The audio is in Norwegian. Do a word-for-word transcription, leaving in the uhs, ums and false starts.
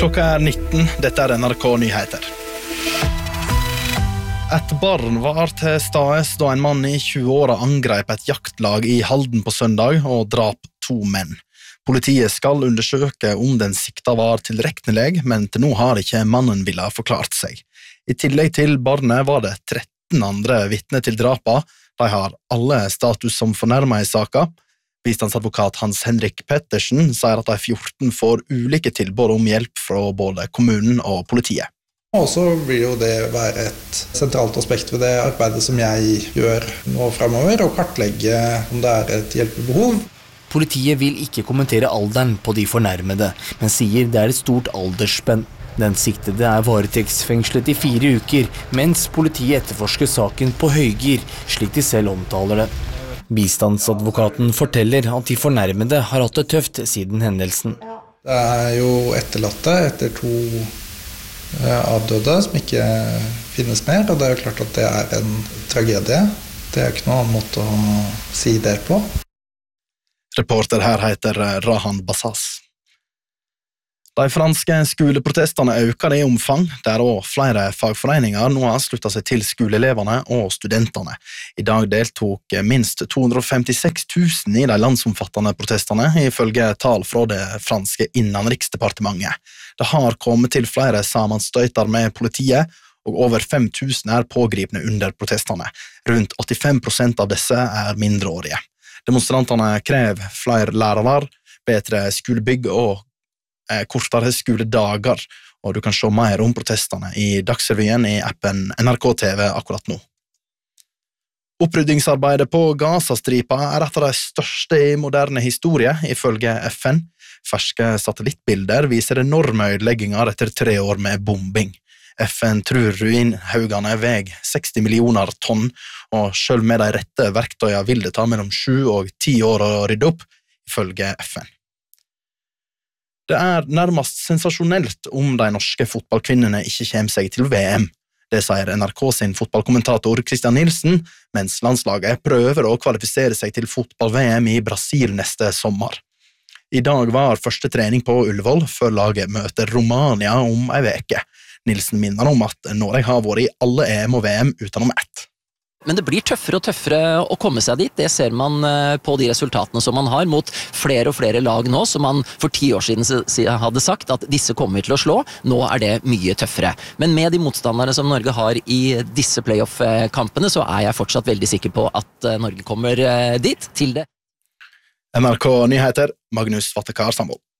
Klokka er nitten, dette er N R K Nyheter. Et barn var til stades da en mann i tjue-åra angrep et jaktlag i Halden på søndag og drap to menn. Politiet skal undersøke om den sikta var tilregnelig, men til nå har ikke mannen ville forklart seg. I tillegg til barnet var det tretten andre vitner til drapa. De har alle status som fornærmet i saka. Bistandsadvokat Hans Henrik Pettersen sier at de fjorten får ulike tilbud om hjelp fra både kommunen og politiet. Og så vil jo det være et sentralt aspekt ved det arbeidet som jeg gjør nå fremover, å kartlegge om det er et hjelpebehov. Politiet vil ikke kommentere alderen på de fornærmede, men sier det er et stort aldersspenn. Den siktede er varetektsfengslet i fire uker, mens politiet etterforsker saken på høygir, slik de selv omtaler det. Bistandsadvokaten forteller at de fornærmede har hatt det tøft siden hendelsen. Det er jo etterlatte etter to avdøde som ikke finnes mer, og det er jo klart at det er en tragedie. Det er ikke noen annen måte å si det på. Reporter her heter Rahan Bassas. De franske skoleprotestene øker i omfang, der også flere fagforeninger nå har sluttet seg til skoleelevene og studentene. I dag deltok minst to hundre og femtiseks tusen i de landsomfattende protestene, ifølge tall fra det franske innenriksdepartementet. Det har kommet til flere sammenstøyter med politiet, og over fem tusen er pågripne under protestene. Rundt åttifem prosent av disse er mindreårige. Demonstrantene krever flere lærere, bedre skolebygg og kortere skoledager, og du kan se mer om protestene i Dagsrevyen i appen N R K T V akkurat nå. Oppryddingsarbeidet på Gazastripa er et av de største i moderne historie, ifølge F N. Ferske satellittbilder viser enorme ødelegginger etter tre år med bombing. F N tror ruinhaugene veier seksti millioner tonn, og selv med de rette verktøyene vil det ta mellom sju og ti år å rydde opp, ifølge F N. Det er nærmest sensasjonelt om de norske fotballkvinnene ikke kommer seg til V M. Det sier N R K sin fotballkommentator Christian Nielsen, mens landslaget prøver å kvalifisere seg til fotball-V M i Brasil neste sommer. I dag var første trening på Ullevål før laget møter Romania om ei veke. Nielsen minner om at Norge har vært i alle E M og V M utenom ett. Men det blir tøffere og tøffere å komme seg dit. Det ser man på de resultatene som man har mot flere og flere lag nå, som man for ti år siden hadde sagt at disse kommer til å slå. Nå er det mye tøffere. Men med de motstandere som Norge har i disse playoff-kampene, så er jeg fortsatt veldig sikker på at Norge kommer dit til det. N R K Nyheter, Magnus Vattekar Sandvold.